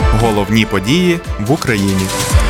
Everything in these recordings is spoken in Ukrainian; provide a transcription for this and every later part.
Головні події в Україні.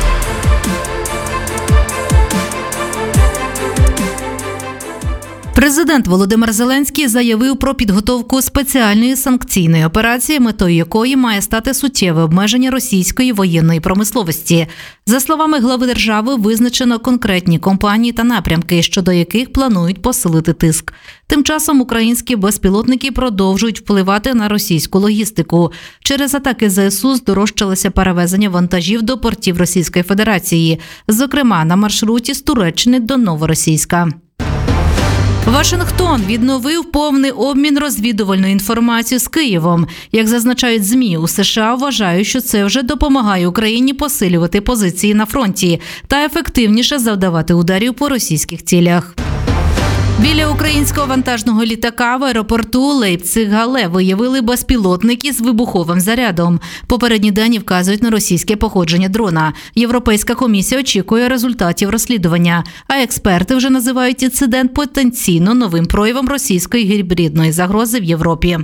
Президент Володимир Зеленський заявив про підготовку спеціальної санкційної операції, метою якої має стати суттєве обмеження російської воєнної промисловості. За словами глави держави, визначено конкретні компанії та напрямки, щодо яких планують посилити тиск. Тим часом українські безпілотники продовжують впливати на російську логістику. Через атаки ЗСУ здорожчалося перевезення вантажів до портів Російської Федерації, зокрема на маршруті з Туреччини до Новоросійська. Вашингтон відновив повний обмін розвідувальною інформацією з Києвом. Як зазначають ЗМІ, у США вважають, що це вже допомагає Україні посилювати позиції на фронті та ефективніше завдавати ударів по російських цілях. Біля українського вантажного літака в аеропорту Лейпциг-Гале виявили безпілотники з вибуховим зарядом. Попередні дані вказують на російське походження дрона. Європейська комісія очікує результатів розслідування, а експерти вже називають інцидент потенційно новим проявом російської гібридної загрози в Європі.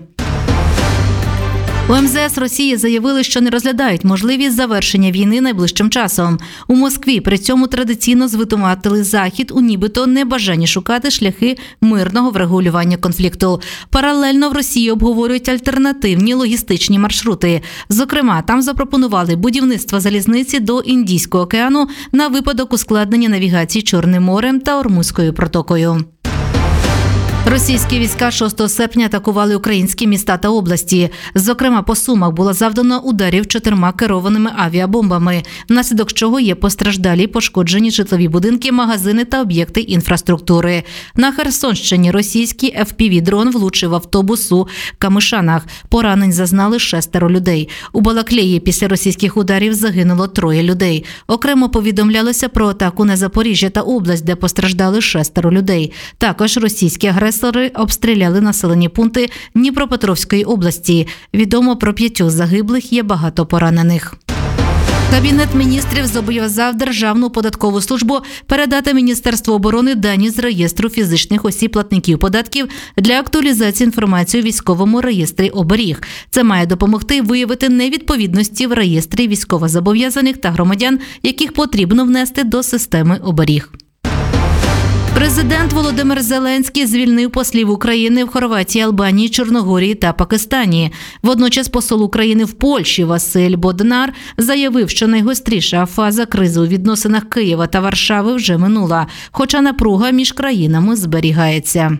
У МЗС Росії заявили, що не розглядають можливість завершення війни найближчим часом. У Москві при цьому традиційно звинуватили Захід у нібито небажанні шукати шляхи мирного врегулювання конфлікту. Паралельно в Росії обговорюють альтернативні логістичні маршрути. Зокрема, там запропонували будівництво залізниці до Індійського океану на випадок ускладнення навігації Чорним морем та Ормузькою протокою. Російські війська 6 серпня атакували українські міста та області. Зокрема, по Сумах було завдано ударів 4 керованими авіабомбами, внаслідок чого є постраждалі й пошкоджені житлові будинки, магазини та об'єкти інфраструктури. На Херсонщині російський FPV-дрон влучив в автобус у Камишанах. Поранень зазнали 6 людей. У Балаклеї після російських ударів загинуло 3 людей. Окремо повідомлялося про атаку на Запоріжжя та область, де постраждали 6 людей. Також російські агресори обстріляли населені пункти Дніпропетровської області. Відомо про 5 загиблих, є багато поранених. Кабінет міністрів зобов'язав Державну податкову службу передати Міністерству оборони дані з реєстру фізичних осіб-платників податків для актуалізації інформації у військовому реєстрі оберіг. Це має допомогти виявити невідповідності в реєстрі військовозобов'язаних та громадян, яких потрібно внести до системи оберіг. Президент Володимир Зеленський звільнив послів України в Хорватії, Албанії, Чорногорії та Пакистані. Водночас посол України в Польщі Василь Боднар заявив, що найгостріша фаза кризи у відносинах Києва та Варшави вже минула, хоча напруга між країнами зберігається.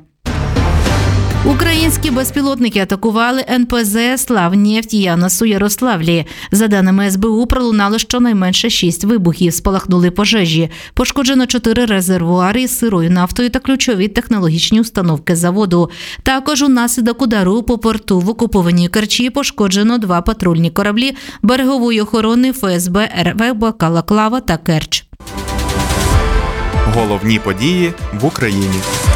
Українські безпілотники атакували НПЗ «Славнефть» Янос у Ярославлі. За даними СБУ, пролунало щонайменше 6 вибухів, спалахнули пожежі. Пошкоджено 4 резервуари із сирою нафтою та ключові технологічні установки заводу. Також унаслідок удару по порту в окупованій Керчі пошкоджено 2 патрульні кораблі берегової охорони ФСБ РФ Балаклава та Керч. Головні події в Україні.